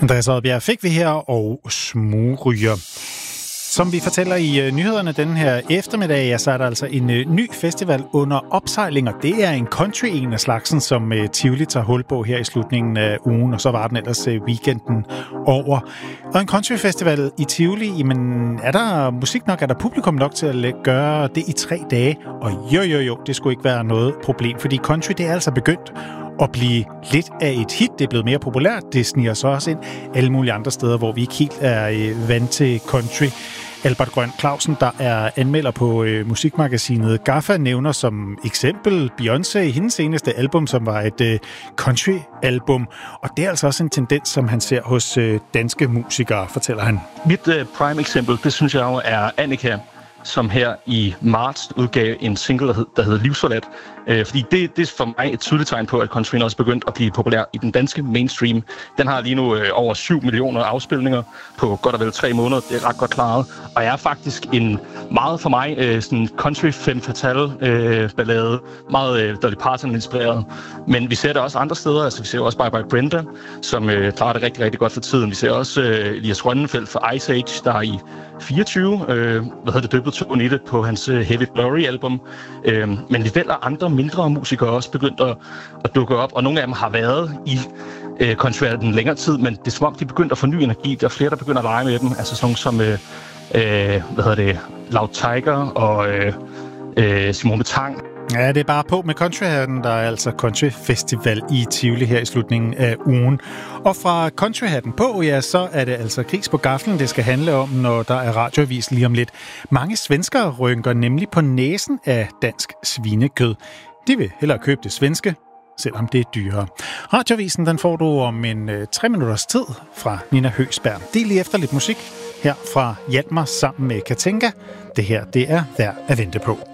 Andreas Oddbjerg fik vi her, og Smugryger. Som vi fortæller i nyhederne den her eftermiddag, ja, så er der altså en ny festival under opsejling, og det er en country en af slagsen, som Tivoli tager hul på her i slutningen af ugen, og så var den ellers weekenden over. Og en country festival i Tivoli, jamen er der musik nok, er der publikum nok til at gøre det i 3 dage? Og jo, det skulle ikke være noget problem, fordi country det er altså begyndt at blive lidt af et hit. Det er blevet mere populært. Det sniger så også ind alle mulige andre steder, hvor vi ikke helt er vant til country. Albert Grøn Clausen, der er anmelder på musikmagasinet GAFFA, nævner som eksempel Beyoncé i hendes seneste album, som var et country-album. Og det er altså også en tendens, som han ser hos danske musikere, fortæller han. Mit prime eksempel, det synes jeg jo er Annika, som her i marts udgav en single, der hedder Livsforladt. Fordi det er for mig et tydeligt tegn på, at countryen også er begyndt at blive populær i den danske mainstream. Den har lige nu over 7 millioner afspilninger på godt og vel 3 måneder. Det er ret godt klaret. Og jeg er faktisk en meget for mig sådan country femme fatale ballade. Meget Dolly Parton inspireret. Men vi ser det også andre steder. Altså vi ser også Bye Bye Brenda, som klarer det rigtig, rigtig godt for tiden. Vi ser også Elias Rønnenfeldt fra Ice Age, der i 24 døbet tonen i det på hans Heavy Glory album. Men vi vælger andre mindre musikere også begyndt at dukke op, og nogle af dem har været i koncerten længere tid, men det er som om, de begyndte at få ny energi. Der er flere, der begynder at lege med dem. Altså sådan som Loud Tiger og Simone Betang. Ja, det er bare på med countryhatten. Der er altså country festival i Tivoli her i slutningen af ugen. Og fra countryhatten på, ja, så er det altså Gris på gaflen, det skal handle om, når der er radioavis lige om lidt. Mange svenskere rynker nemlig på næsen af dansk svinekød. De vil hellere købe det svenske, selvom det er dyrere. Radioavisen, den får du om en 3 minutters tid fra Nina Høgsberg. Det er lige efter lidt musik her fra Hjalmar sammen med Katinka. Det her, det er værd at vente på.